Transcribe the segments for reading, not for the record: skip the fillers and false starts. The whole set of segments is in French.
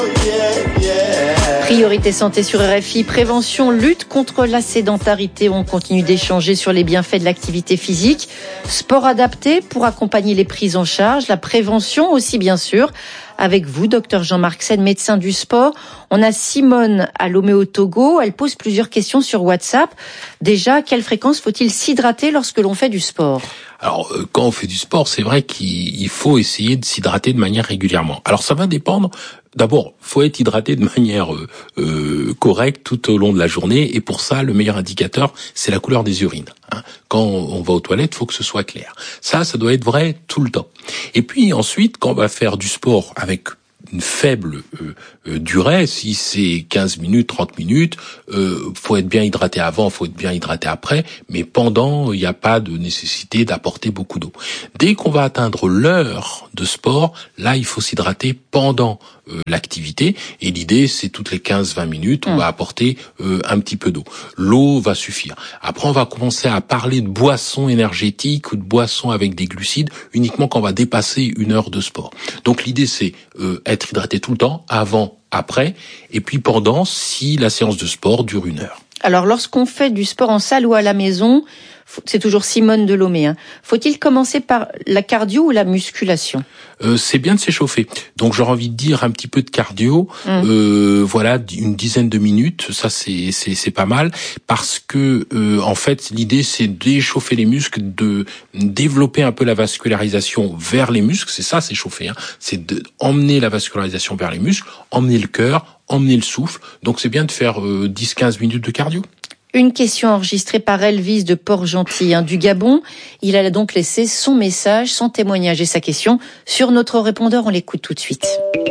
Priorité santé sur RFI, prévention, lutte contre la sédentarité. On continue d'échanger sur les bienfaits de l'activité physique. Sport adapté pour accompagner les prises en charge, la prévention aussi bien sûr. Avec vous, docteur Jean-Marc Sen, médecin du sport. On a Simone à Lomé au Togo. Elle pose plusieurs questions sur WhatsApp. Déjà, à quelle fréquence faut-il s'hydrater lorsque l'on fait du sport ? Alors, quand on fait du sport, c'est vrai qu'il faut essayer de s'hydrater de manière régulièrement. Alors, ça va dépendre. D'abord, faut être hydraté de manière correcte tout au long de la journée. Et pour ça, le meilleur indicateur, c'est la couleur des urines. Quand on va aux toilettes, faut que ce soit clair. Ça doit être vrai tout le temps. Et puis ensuite, quand on va faire du sport avec une faible durée, si c'est 15 minutes, 30 minutes, faut être bien hydraté avant, faut être bien hydraté après, mais pendant, il n'y a pas de nécessité d'apporter beaucoup d'eau. Dès qu'on va atteindre l'heure de sport, là, il faut s'hydrater pendant l'activité, et l'idée, c'est toutes les 15-20 minutes, on va apporter un petit peu d'eau. L'eau va suffire. Après, on va commencer à parler de boissons énergétiques ou de boissons avec des glucides uniquement quand on va dépasser une heure de sport. Donc l'idée, c'est être hydraté tout le temps, avant, après, et puis pendant, si la séance de sport dure une heure. Alors, lorsqu'on fait du sport en salle ou à la maison, c'est toujours Simone de Lomé, faut-il commencer par la cardio ou la musculation ? C'est bien de s'échauffer. Donc j'aurais envie de dire un petit peu de cardio, voilà, une dizaine de minutes, ça c'est pas mal, parce que en fait l'idée c'est d'échauffer les muscles, de développer un peu la vascularisation vers les muscles, c'est ça s'échauffer, c'est d'emmener la vascularisation vers les muscles, emmener le cœur, emmener le souffle. Donc c'est bien de faire 10-15 minutes de cardio. Une question enregistrée par Elvis de Port-Gentil, du Gabon. Il a donc laissé son message, son témoignage et sa question sur notre répondeur. On l'écoute tout de suite.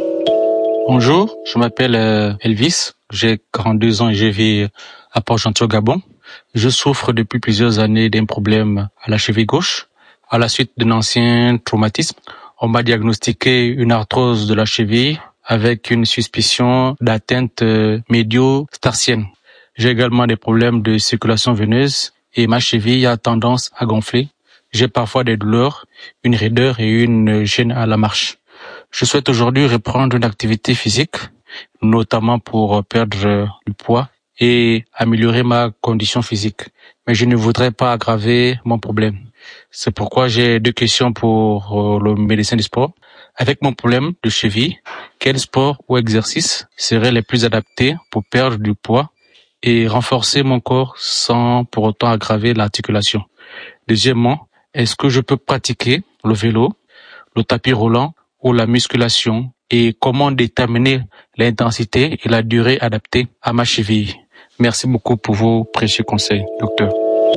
Bonjour, je m'appelle Elvis. J'ai 42 ans et je vis à Port-Gentil au Gabon. Je souffre depuis plusieurs années d'un problème à la cheville gauche. À la suite d'un ancien traumatisme, on m'a diagnostiqué une arthrose de la cheville avec une suspicion d'atteinte médio-tarsienne. J'ai également des problèmes de circulation veineuse et ma cheville a tendance à gonfler. J'ai parfois des douleurs, une raideur et une gêne à la marche. Je souhaite aujourd'hui reprendre une activité physique, notamment pour perdre du poids et améliorer ma condition physique. Mais je ne voudrais pas aggraver mon problème. C'est pourquoi j'ai 2 questions pour le médecin du sport. Avec mon problème de cheville, quel sport ou exercice serait les plus adaptés pour perdre du poids et renforcer mon corps sans pour autant aggraver l'articulation? Deuxièmement, est-ce que je peux pratiquer le vélo, le tapis roulant ou la musculation, et comment déterminer l'intensité et la durée adaptée à ma cheville? Merci beaucoup pour vos précieux conseils, docteur.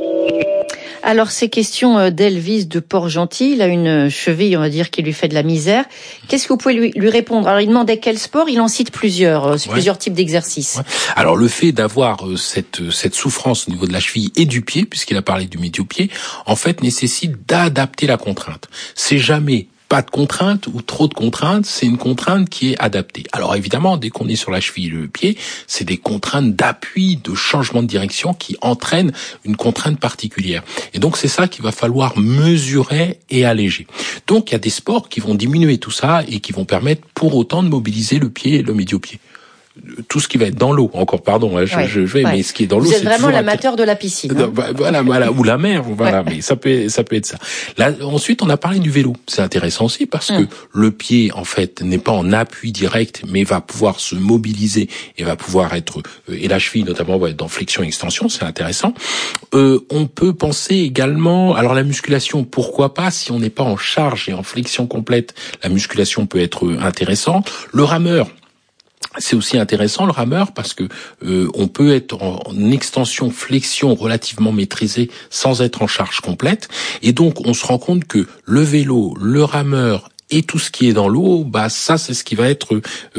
Alors, ces questions d'Elvis de Port-Gentil, il a une cheville, on va dire, qui lui fait de la misère. Qu'est-ce que vous pouvez lui répondre ? Alors, il demandait quel sport, il en cite plusieurs types d'exercices. Ouais. Alors, le fait d'avoir cette souffrance au niveau de la cheville et du pied, puisqu'il a parlé du médio-pied, en fait, nécessite d'adapter la contrainte. C'est jamais pas de contrainte ou trop de contraintes, c'est une contrainte qui est adaptée. Alors évidemment, dès qu'on est sur la cheville et le pied, c'est des contraintes d'appui, de changement de direction qui entraînent une contrainte particulière. Et donc c'est ça qu'il va falloir mesurer et alléger. Donc il y a des sports qui vont diminuer tout ça et qui vont permettre pour autant de mobiliser le pied et le médio-pied. Tout ce qui va être dans l'eau, encore pardon, je vais, mais ce qui est dans l'eau, c'est vraiment l'amateur de la piscine. Voilà, ou la mer, voilà, mais ça peut être ça. Là, ensuite, on a parlé du vélo. C'est intéressant aussi parce que le pied, en fait, n'est pas en appui direct, mais va pouvoir se mobiliser et va pouvoir être, et la cheville notamment va être dans flexion et extension, c'est intéressant. On peut penser également, alors la musculation, pourquoi pas, si on n'est pas en charge et en flexion complète, la musculation peut être intéressante. Le rameur, c'est aussi intéressant le rameur parce que on peut être en extension flexion relativement maîtrisée sans être en charge complète, et donc on se rend compte que le vélo, le rameur et tout ce qui est dans l'eau, ça c'est ce qui va être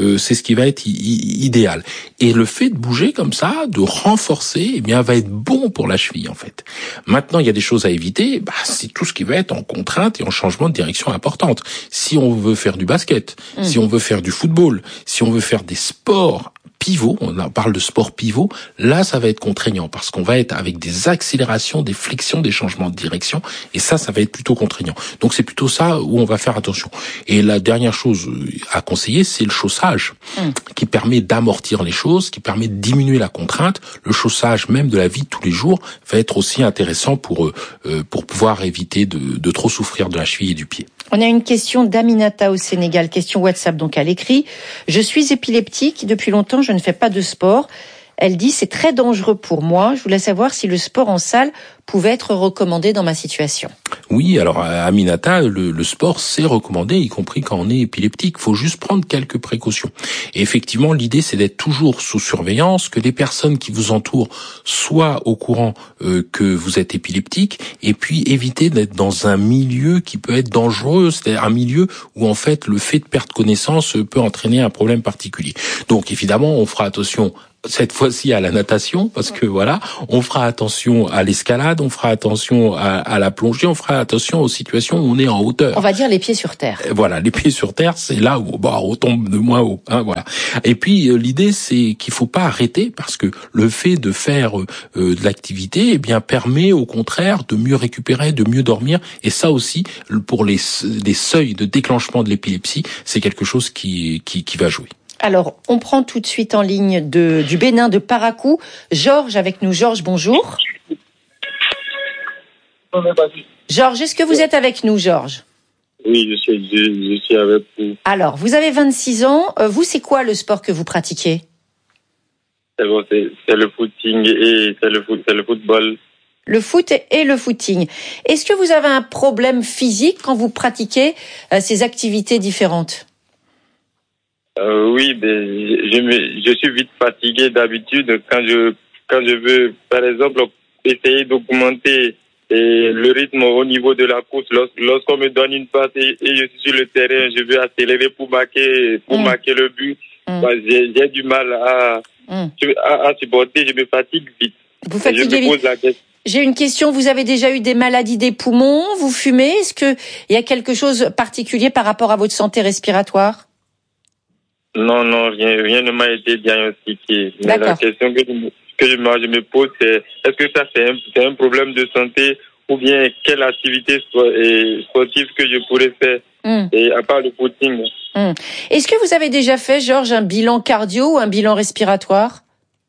idéal. Et le fait de bouger comme ça, de renforcer, va être bon pour la cheville en fait. Maintenant, il y a des choses à éviter, c'est tout ce qui va être en contrainte et en changement de direction importante. Si on veut faire du basket, si on veut faire du football, si on veut faire des sports pivot, on parle de sport pivot, là ça va être contraignant parce qu'on va être avec des accélérations, des flexions, des changements de direction et ça va être plutôt contraignant. Donc c'est plutôt ça où on va faire attention. Et la dernière chose à conseiller, c'est le chaussage qui permet d'amortir les choses, qui permet de diminuer la contrainte. Le chaussage même de la vie de tous les jours va être aussi intéressant pour pouvoir éviter de trop souffrir de la cheville et du pied. On a une question d'Aminata au Sénégal, question WhatsApp, donc elle écrit « Je suis épileptique, depuis longtemps je ne fais pas de sport. Elle dit « C'est très dangereux pour moi, je voulais savoir si le sport en salle pouvait être recommandé dans ma situation. » Oui, alors Aminata, le sport c'est recommandé, y compris quand on est épileptique. Il faut juste prendre quelques précautions. Et effectivement, l'idée c'est d'être toujours sous surveillance, que les personnes qui vous entourent soient au courant que vous êtes épileptique, et puis éviter d'être dans un milieu qui peut être dangereux, c'est-à-dire un milieu où en fait le fait de perdre connaissance peut entraîner un problème particulier. Donc évidemment, on fera attention cette fois-ci à la natation, parce que voilà, on fera attention à l'escalade, on fera attention à la plongée, on fera attention aux situations où on est en hauteur. On va dire les pieds sur terre. Voilà, les pieds sur terre, c'est là où on tombe de moins haut. Hein, voilà. Et puis l'idée, c'est qu'il faut pas arrêter, parce que le fait de faire de l'activité, eh bien, permet au contraire de mieux récupérer, de mieux dormir. Et ça aussi, pour les seuils de déclenchement de l'épilepsie, c'est quelque chose qui va jouer. Alors, on prend tout de suite en ligne du Bénin, de Parakou. Georges avec nous. Georges, bonjour. Georges, est-ce que vous êtes avec nous, Georges ? Oui, je suis avec vous. Alors, vous avez 26 ans. Vous, c'est quoi le sport que vous pratiquez ? C'est bon, c'est le footing et c'est le football. Le foot et le footing. Est-ce que vous avez un problème physique quand vous pratiquez ces activités différentes ? Oui, je suis vite fatigué d'habitude quand je veux, par exemple, essayer d'augmenter le rythme au niveau de la course. Lorsqu'on me donne une passe et je suis sur le terrain, je veux accélérer pour marquer le but. J'ai du mal à supporter, je me fatigue vite. Vous fatiguez vite. J'ai une question, vous avez déjà eu des maladies des poumons, vous fumez, est-ce qu'il y a quelque chose de particulier par rapport à votre santé respiratoire ? Non, rien ne m'a été diagnostiqué. Mais la question que je me pose, c'est est-ce que ça c'est un problème de santé ou bien quelle activité sportive que je pourrais faire et à part le footing. Est-ce que vous avez déjà fait, Georges, un bilan cardio ou un bilan respiratoire ?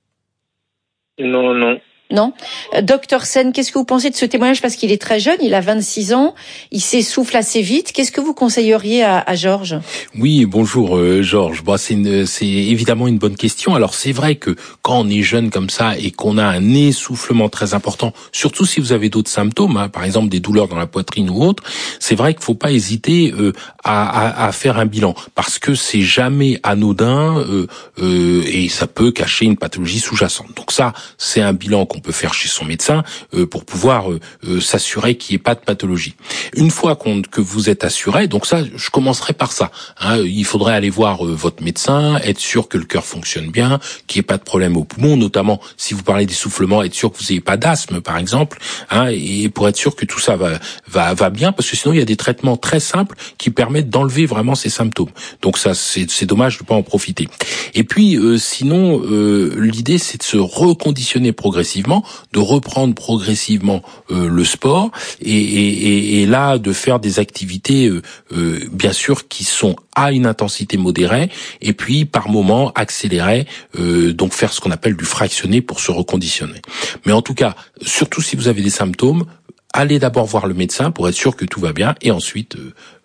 Non. Non. Docteur Sen, qu'est-ce que vous pensez de ce témoignage ? Parce qu'il est très jeune, il a 26 ans, il s'essouffle assez vite. Qu'est-ce que vous conseilleriez à Georges ? Oui, bonjour Georges. Bon, c'est évidemment une bonne question. Alors c'est vrai que quand on est jeune comme ça et qu'on a un essoufflement très important, surtout si vous avez d'autres symptômes, par exemple des douleurs dans la poitrine ou autre, c'est vrai qu'il faut pas hésiter à faire un bilan, parce que c'est jamais anodin et ça peut cacher une pathologie sous-jacente. Donc ça, c'est un bilan qu'on peut faire chez son médecin pour pouvoir s'assurer qu'il n'y ait pas de pathologie. Une fois que vous êtes assuré, donc ça, je commencerai par ça. Il faudrait aller voir votre médecin, être sûr que le cœur fonctionne bien, qu'il n'y ait pas de problème aux poumons, notamment si vous parlez d'essoufflement, être sûr que vous n'ayez pas d'asthme, par exemple, et pour être sûr que tout ça va bien, parce que sinon il y a des traitements très simples qui permettent d'enlever vraiment ces symptômes. Donc ça, c'est dommage de pas en profiter. Et puis sinon, l'idée c'est de se reconditionner progressivement, de reprendre progressivement le sport et là de faire des activités bien sûr qui sont à une intensité modérée et puis par moment accélérer, donc faire ce qu'on appelle du fractionné pour se reconditionner. Mais en tout cas, surtout si vous avez des symptômes, allez d'abord voir le médecin pour être sûr que tout va bien et ensuite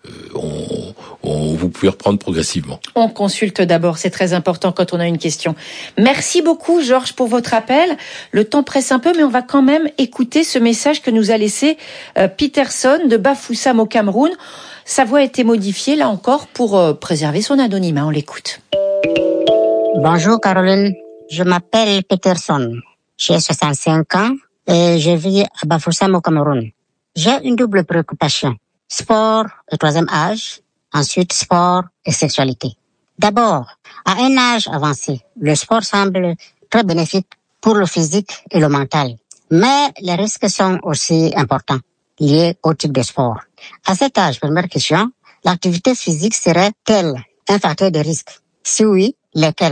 vous pouvez reprendre progressivement. On consulte d'abord, c'est très important quand on a une question. Merci beaucoup Georges pour votre appel. Le temps presse un peu, mais on va quand même écouter ce message que nous a laissé Peterson de Bafoussam au Cameroun. Sa voix a été modifiée là encore pour préserver son anonymat. On l'écoute. Bonjour Caroline, je m'appelle Peterson. J'ai 65 ans et je vis à Bafoussam au Cameroun. J'ai une double préoccupation. Sport et troisième âge, ensuite sport et sexualité. D'abord, à un âge avancé, le sport semble très bénéfique pour le physique et le mental. Mais les risques sont aussi importants, liés au type de sport. À cet âge, première question, l'activité physique serait-elle un facteur de risque? Si oui, lesquels?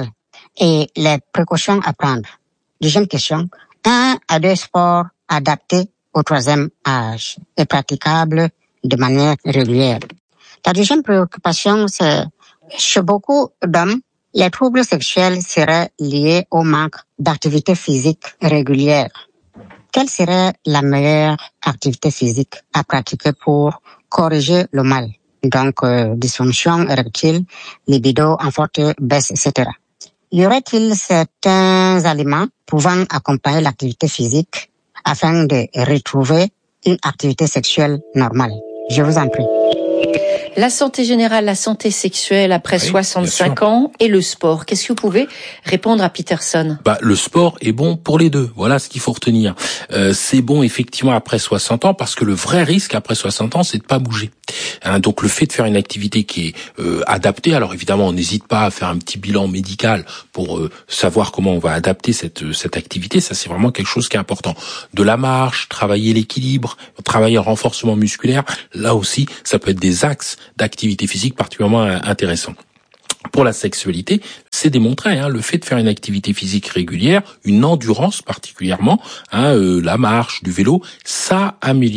et les précautions à prendre. Deuxième question, 1 à 2 sports adaptés au 3e âge et praticables de manière régulière. La deuxième préoccupation, c'est chez beaucoup d'hommes, les troubles sexuels seraient liés au manque d'activité physique régulière. Quelle serait la meilleure activité physique à pratiquer pour corriger le mal? Donc, dysfonction érectile, libido en forte baisse, etc. Y aurait-il certains aliments pouvant accompagner l'activité physique afin de retrouver une activité sexuelle normale? Je vous en prie. La santé générale, la santé sexuelle après 65 ans et le sport. Qu'est-ce que vous pouvez répondre à Peterson? Le sport est bon pour les deux. Voilà ce qu'il faut retenir. C'est bon effectivement après 60 ans parce que le vrai risque après 60 ans, c'est de pas bouger. Donc le fait de faire une activité qui est adaptée, alors évidemment on n'hésite pas à faire un petit bilan médical pour savoir comment on va adapter cette activité, ça c'est vraiment quelque chose qui est important. De la marche, travailler l'équilibre, travailler le renforcement musculaire, là aussi ça peut être des axes d'activité physique particulièrement intéressants. Pour la sexualité, c'est démontré, le fait de faire une activité physique régulière, une endurance particulièrement, la marche, du vélo, ça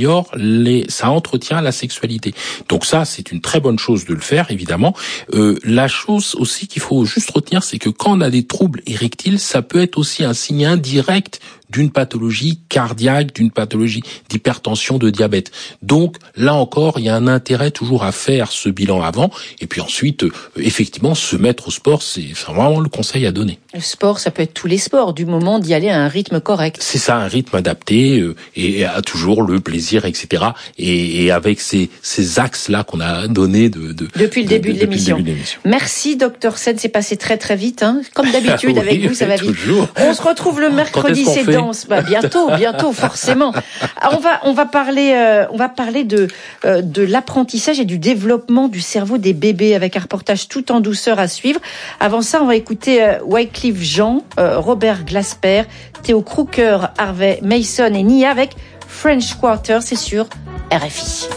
ça entretient la sexualité. Donc ça, c'est une très bonne chose de le faire, évidemment. La chose aussi qu'il faut juste retenir, c'est que quand on a des troubles érectiles, ça peut être aussi un signe indirect d'une pathologie cardiaque, d'une pathologie d'hypertension, de diabète. Donc, là encore, il y a un intérêt toujours à faire ce bilan avant. Et puis ensuite, effectivement, se mettre au sport, c'est vraiment le conseil à donner. Le sport, ça peut être tous les sports, du moment d'y aller à un rythme correct. C'est ça, un rythme adapté et à toujours le plaisir, etc. Et avec ces axes-là qu'on a donnés depuis le début de l'émission. Merci, Dr Sen, c'est passé très très vite. Comme d'habitude, avec vous, ça va vite. Toujours. On se retrouve le mercredi, c'est dense. Bientôt, forcément. Alors, on va parler de l'apprentissage et du développement du cerveau des bébés avec un reportage tout en douceur à suivre. Avant ça, on va écouter Wycliffe Jean, Robert Glasper, Theo Crooker, Harvey Mason et Nia avec French Quarter, c'est sur RFI.